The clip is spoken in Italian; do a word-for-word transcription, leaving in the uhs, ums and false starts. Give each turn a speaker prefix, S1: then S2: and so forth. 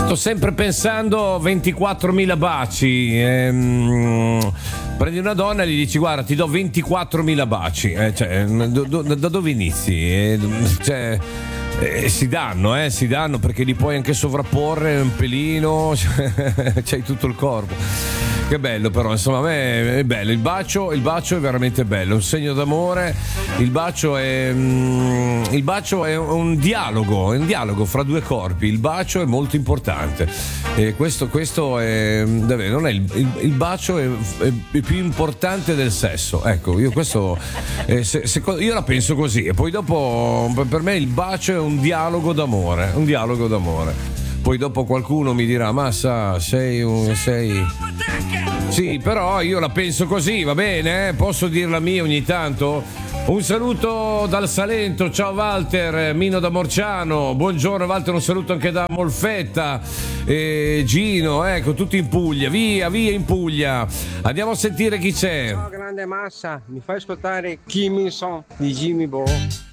S1: Sto sempre pensando ventiquattromila baci. Ehm, prendi una donna e gli dici guarda ti do ventiquattromila baci. Eh, cioè, do, do, da dove inizi? Eh, cioè, eh, si danno, eh, si danno perché li puoi anche sovrapporre un pelino, cioè, c'hai tutto il corpo. Che bello però, insomma, a me è bello. Il bacio, il bacio è veramente bello, è un segno d'amore. Il bacio è mm, il bacio è un dialogo, è un dialogo fra due corpi. Il bacio è molto importante. E questo, questo è davvero, non è il, il, il bacio è, è più importante del sesso. Ecco, io questo eh, se, se, io la penso così. E poi dopo per me il bacio è un dialogo d'amore, un dialogo d'amore. Poi dopo qualcuno mi dirà Massa sei un sei sì, però io la penso così, va bene? Eh? Posso dir la mia ogni tanto? Un saluto dal Salento, ciao Walter, Mino da Morciano, buongiorno Walter, un saluto anche da Molfetta, eh, Gino, ecco, tutti in Puglia, via, via in Puglia. Andiamo a sentire chi c'è.
S2: Ciao grande Massa, mi fai ascoltare Kim Il Song di Jimmy Bo?